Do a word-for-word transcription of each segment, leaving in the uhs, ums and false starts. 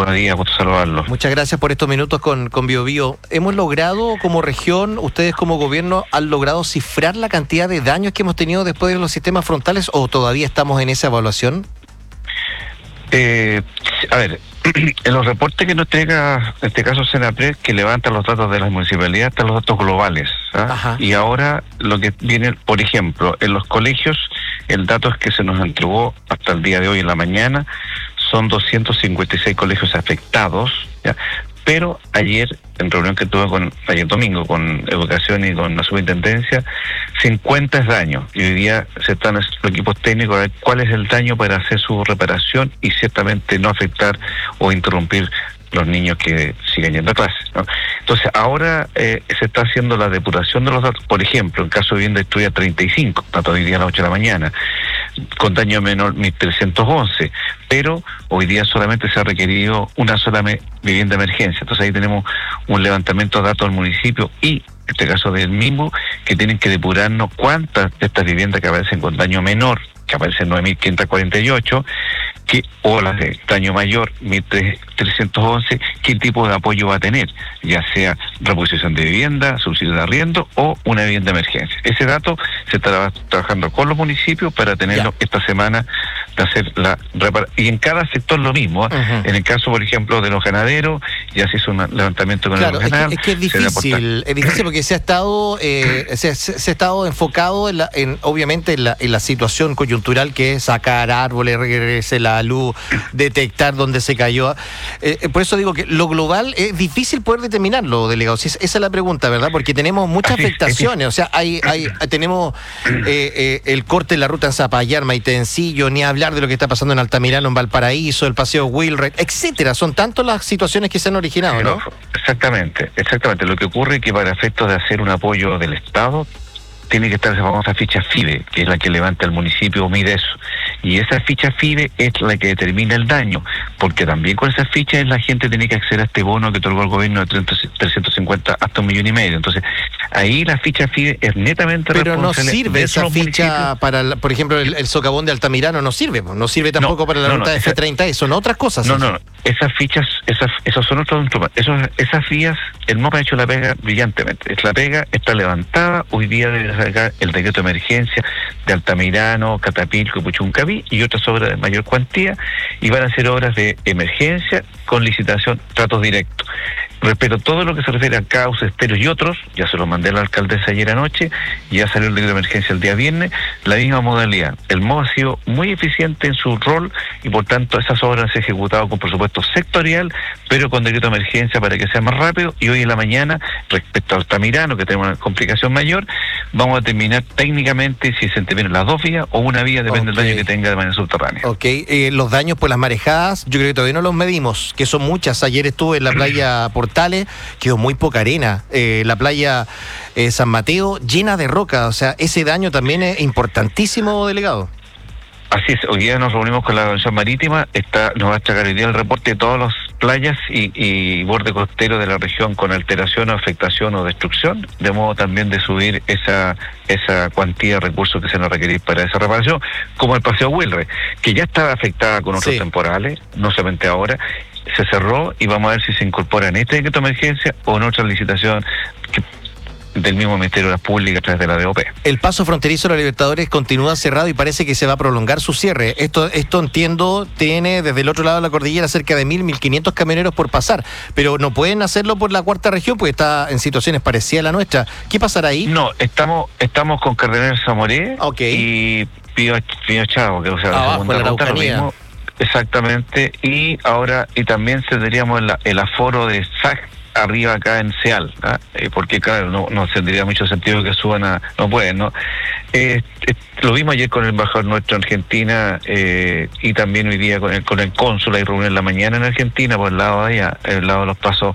buenos días, gusto saludarlos. Muchas gracias por estos minutos con, con Bio Bio. ¿Hemos logrado como región, ustedes como gobierno, han logrado cifrar la cantidad de daños que hemos tenido después de los sistemas frontales o todavía estamos en esa evaluación? Eh, a ver, en los reportes que nos entrega, en este caso Senapred, que levanta los datos de las municipalidades, están los datos globales. ¿ah? Y ahora lo que viene, por ejemplo, en los colegios, el dato es que se nos entregó hasta el día de hoy en la mañana, son doscientos cincuenta y seis colegios afectados, ¿ya? Pero ayer, en reunión que tuve con ayer domingo con Educación y con la Superintendencia, cincuenta es daño. Y hoy día se están los equipos técnicos a ver cuál es el daño para hacer su reparación y ciertamente no afectar o interrumpir los niños que siguen yendo a clase, ¿no? Entonces, ahora eh, se está haciendo la depuración de los datos. Por ejemplo, en caso de vivienda destruida treinta y cinco, datos hoy día a las ocho de la mañana, con daño menor mil trescientos once, pero hoy día solamente se ha requerido una sola me- vivienda de emergencia. Entonces ahí tenemos un levantamiento de datos del municipio y, en este caso del mismo, que tienen que depurarnos cuántas de estas viviendas que aparecen con daño menor, que aparecen nueve mil quinientos cuarenta y ocho, que, o las de daño mayor, mil trescientos once, qué tipo de apoyo va a tener, ya sea reposición de vivienda, subsidio de arriendo o una vivienda de emergencia. Ese dato se estará trabajando con los municipios para tenerlo ya esta semana de hacer la reparación. Y en cada sector lo mismo, ¿eh? Uh-huh. En el caso, por ejemplo, de los ganaderos, ya se hizo un levantamiento con claro, el ganado. Es que es, que es difícil, es difícil porque se ha estado eh, se, se, se ha estado enfocado en, la, en obviamente en la, en la situación coyuntural, que es sacar árboles, regrese la luz, detectar dónde se cayó. Eh, por eso digo que lo global es difícil poder determinarlo, delegado. Si es, esa es la pregunta, ¿verdad? Porque tenemos muchas Así afectaciones. Es. O sea, hay, hay tenemos eh, eh, el corte de la ruta en Zapallar, Maitencillo, ni hablar de lo que está pasando en Altamirano, en Valparaíso, el paseo Wilred, etcétera. Son tantas las situaciones que se han originado, ¿no? Exactamente, exactamente. Lo que ocurre es que para efectos de hacer un apoyo del Estado, tiene que estar esa famosa ficha FIDE, que es la que levanta el municipio o mide eso. Y esa ficha FIDE es la que determina el daño, porque también con esa ficha la gente tiene que acceder a este bono que otorgó el gobierno de trescientos cincuenta hasta un millón y medio. Entonces, ahí la ficha FIDE es netamente Pero no sirve esa ficha municipios. para, la, por ejemplo, el, el socavón de Altamirano no sirve, no sirve tampoco no, para la no, ruta no, F treinta, eso, son otras cosas. No, no, no, esas fichas, esas, esos son otros instrumentos. Esos, esas vías, el M O P ha hecho la pega brillantemente. Es la pega, está levantada, hoy día debe sacar el decreto de emergencia de Altamirano, Catapilco y Puchuncaví y otras obras de mayor cuantía, y van a ser obras de emergencia con licitación, tratos directos. Respecto a todo lo que se refiere a cauces, esteros y otros, ya se lo mandé a la alcaldesa ayer anoche, ya salió el decreto de emergencia el día viernes, la misma modalidad. El M O B ha sido muy eficiente en su rol y por tanto esas obras se han ejecutado con presupuesto sectorial, pero con decreto de emergencia para que sea más rápido. Y hoy en la mañana, respecto a Altamirano, que tenemos una complicación mayor, vamos a terminar técnicamente si se intervienen las dos vías o una vía, depende okay. del daño que tenga de manera subterránea. Ok, eh, los daños por las marejadas, yo creo que todavía no los medimos, que son muchas. Ayer estuve en la playa Portales, quedó muy poca arena. Eh, la playa eh, San Mateo llena de roca, o sea, ese daño también es importantísimo, delegado. Así es, hoy día nos reunimos con la Organización Marítima, está, nos va a sacar hoy día el reporte de todas las playas y, y borde costero de la región con alteración o afectación o destrucción, de modo también de subir esa esa cuantía de recursos que se nos requiere para esa reparación, como el paseo Wilred, que ya estaba afectada con otros sí. temporales, no solamente ahora, se cerró y vamos a ver si se incorpora en este decreto de emergencia o en otra licitación que del mismo Ministerio de las Públicas a través de la D O P. El paso fronterizo de la Libertadores continúa cerrado y parece que se va a prolongar su cierre. Esto, esto entiendo, tiene desde el otro lado de la cordillera cerca de mil, mil quinientos camioneros por pasar, pero no pueden hacerlo por la cuarta región porque está en situaciones parecidas a la nuestra. ¿Qué pasará ahí? No, estamos estamos con Cardenal Zamoré okay. y Pío, Pío Chavo, que o sea, ah, la segunda la ruta, lo mismo. Exactamente, y ahora, y también tendríamos el, el aforo de S A C arriba acá en Seal, ¿ah? eh, porque claro, no, no tendría mucho sentido que suban a, no pueden, ¿no? Eh, eh, lo vimos ayer con el embajador nuestro en Argentina eh, y también hoy día con el, con el cónsul, hay reunión en la mañana en Argentina por el lado de allá, el lado de los pasos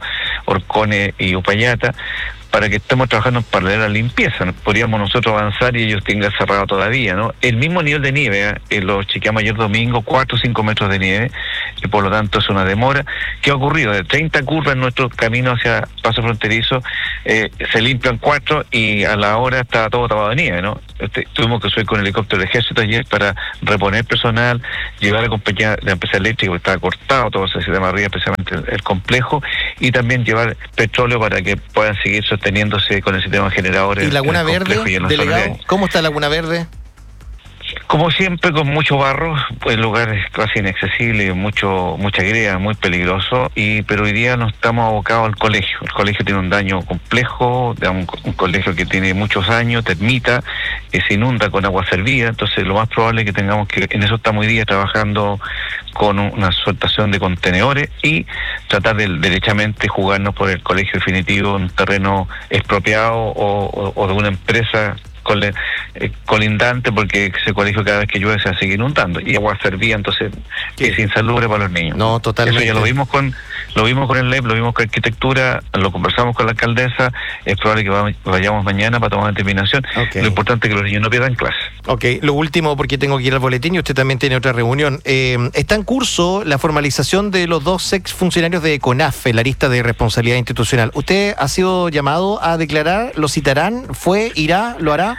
Orcones y Upayata, para que estemos trabajando en paralelo a la limpieza. Podríamos nosotros avanzar y ellos tengan cerrado todavía, ¿no? El mismo nivel de nieve, ¿eh? En los chequeamos ayer domingo, cuatro o cinco metros de nieve, y por lo tanto es una demora. ¿Qué ha ocurrido? De treinta curvas en nuestro camino hacia paso fronterizo, eh, se limpian cuatro y a la hora está todo tapado de nieve, ¿no? Este, tuvimos que subir con el helicóptero de ejército ayer para reponer personal, llevar a compañía de la empresa eléctrica, porque estaba cortado todo ese sistema arriba, especialmente el, el complejo, y también llevar petróleo para que puedan seguir sosteniéndose con el sistema de generadores. ¿Y Laguna Verde, delegado? ¿Cómo está Laguna Verde? Como siempre, con mucho barro, pues lugares casi inaccesibles, mucho mucha greda, muy peligroso, y pero hoy día nos estamos abocados al colegio. El colegio tiene un daño complejo, un, un colegio que tiene muchos años, termita, que se inunda con agua servida, entonces lo más probable es que tengamos que, en eso estamos hoy día trabajando con una soltación de contenedores y tratar de derechamente jugarnos por el colegio definitivo, un terreno expropiado o, o, o de una empresa colindante, porque ese colegio cada vez que llueve se va a seguir inundando y agua servía, entonces sí, es insalubre para los niños. No, totalmente. Eso ya lo vimos con lo vimos con el L E P, lo vimos con arquitectura, lo conversamos con la alcaldesa, es probable que vayamos mañana para tomar una determinación. Okay. Lo importante es que los niños no pierdan clase. Ok, lo último, porque tengo que ir al boletín y usted también tiene otra reunión. Eh, está en curso la formalización de los dos ex funcionarios de CONAF en la lista de responsabilidad institucional. ¿Usted ha sido llamado a declarar? ¿Lo citarán? ¿Fue? ¿Irá? ¿Lo hará?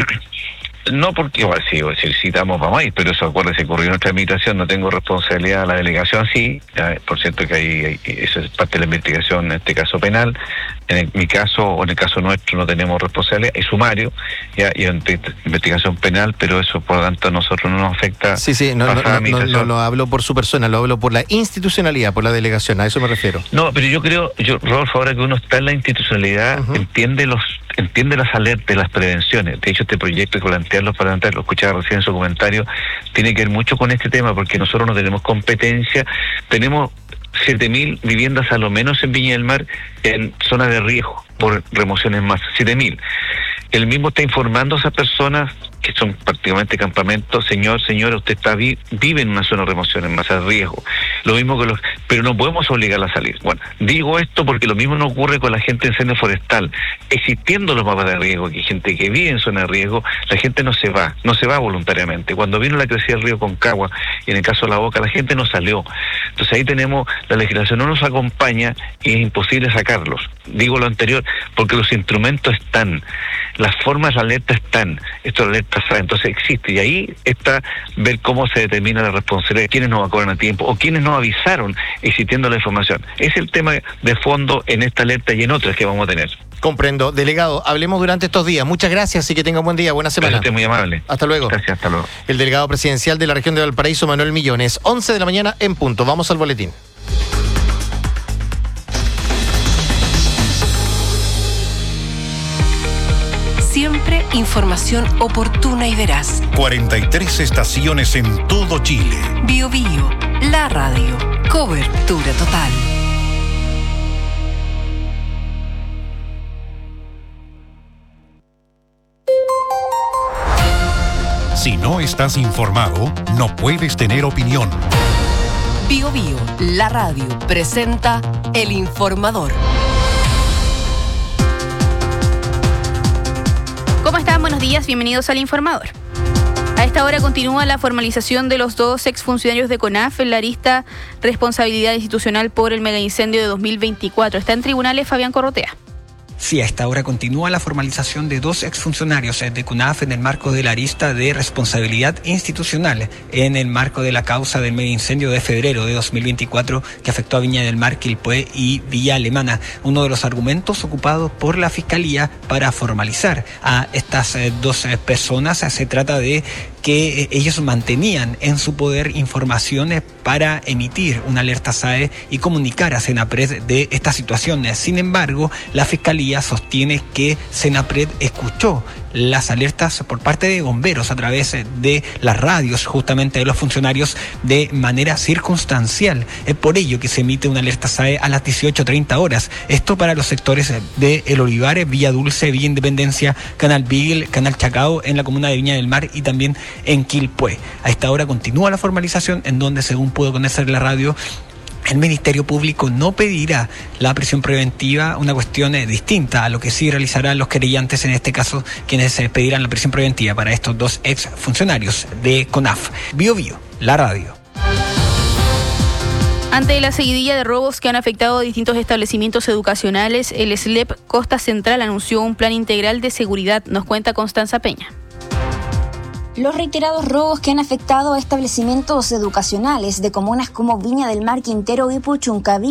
No, porque igual sí, si citamos vamos a ir, pero eso acuérdese, ocurrió nuestra administración, no tengo responsabilidad de la delegación, sí, ya, por cierto que ahí, ahí eso es parte de la investigación, en este caso penal. En el, mi caso, o en el caso nuestro, no tenemos responsabilidad, es sumario, ya, y en investigación penal, pero eso por lo tanto a nosotros no nos afecta. Sí, sí, no, no, no, no, no lo hablo por su persona, lo hablo por la institucionalidad, por la delegación, a eso me refiero. No, pero yo creo, yo, Rodolfo, ahora que uno está en la institucionalidad, uh-huh. entiende los entiende las alertas, las prevenciones. De hecho, este proyecto que plantean los parlamentarios, lo escuchaba recién en su comentario, tiene que ver mucho con este tema, porque nosotros no tenemos competencia, tenemos siete mil viviendas a lo menos en Viña del Mar en zonas de riesgo por remociones más, siete mil. Él mismo está informando a esas personas que son prácticamente campamentos, señor, señora, usted está vi, vive en una zona de remoción en masa de riesgo. Lo mismo que los, pero no podemos obligarla a salir. Bueno, digo esto porque lo mismo no ocurre con la gente en incendio forestal. Existiendo los mapas de riesgo, que hay gente que vive en zona de riesgo, la gente no se va, no se va voluntariamente. Cuando vino la crecida del río Concagua, y en el caso de La Boca, la gente no salió. Entonces ahí tenemos, la legislación no nos acompaña y es imposible sacarlos. Digo lo anterior porque los instrumentos están, las formas de alerta están, esto de alerta sabe, entonces existe, y ahí está ver cómo se determina la responsabilidad, quiénes nos acuerdan a tiempo o quiénes nos avisaron existiendo la información. Es el tema de fondo en esta alerta y en otras que vamos a tener. Comprendo. Delegado, hablemos durante estos días. Muchas gracias y que tenga un buen día, buena semana. Usted muy amable. Hasta luego. Gracias, hasta luego. El delegado presidencial de la región de Valparaíso, Manuel Millones. once de la mañana en punto. Vamos al boletín. Siempre información oportuna y veraz. cuarenta y tres estaciones en todo Chile. Bio Bio, la radio. Cobertura total. Si no estás informado, no puedes tener opinión. Bio Bio, la radio, presenta El Informador. ¿Cómo están? Buenos días, bienvenidos al Informador. A esta hora continúa la formalización de los dos exfuncionarios de CONAF en la lista responsabilidad institucional por el megaincendio de dos mil veinticuatro. Está en tribunales Fabián Corrotea. Sí, a esta hora continúa la formalización de dos exfuncionarios de CONAF en el marco de la lista de responsabilidad institucional en el marco de la causa del mega incendio de febrero de dos mil veinticuatro que afectó a Viña del Mar, Quilpué y Villa Alemana. Uno de los argumentos ocupados por la Fiscalía para formalizar a estas dos personas se trata de que ellos mantenían en su poder informaciones para emitir una alerta S A E y comunicar a Senapred de esta situación. Sin embargo, la Fiscalía sostiene que Senapred escuchó las alertas por parte de bomberos a través de las radios justamente de los funcionarios de manera circunstancial. Es por ello que se emite una alerta S A E a las dieciocho treinta horas. Esto para los sectores de El Olivares, Villa Dulce, Villa Independencia, Canal Beagle, Canal Chacao en la comuna de Viña del Mar y también en Quilpué. A esta hora continúa la formalización en donde, según pudo conocer la radio, el Ministerio Público no pedirá la prisión preventiva, una cuestión eh, distinta a lo que sí realizarán los querellantes, en este caso, quienes eh, pedirán la prisión preventiva para estos dos ex funcionarios de CONAF. Bio Bio, la radio. Ante la seguidilla de robos que han afectado a distintos establecimientos educacionales, el S L E P Costa Central anunció un plan integral de seguridad, nos cuenta Constanza Peña. Los reiterados robos que han afectado a establecimientos educacionales de comunas como Viña del Mar, Quintero y Puchuncaví